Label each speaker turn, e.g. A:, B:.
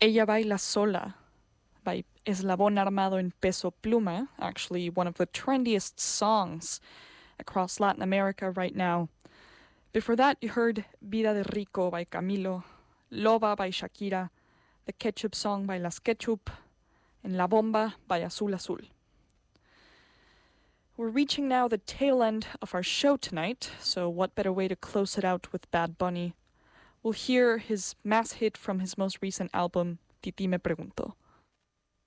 A: Ella baila sola by Eslabón Armado en Peso Pluma, actually one of the trendiest songs across Latin America right now. Before that, you heard Vida de Rico by Camilo, Loba by Shakira, the Ketchup Song by Las Ketchup, and La Bomba by Azul Azul. We're reaching now the tail end of our show tonight, so what better way to close it out with Bad Bunny? We'll hear his mass hit from his most recent album, Titi Me Preguntó.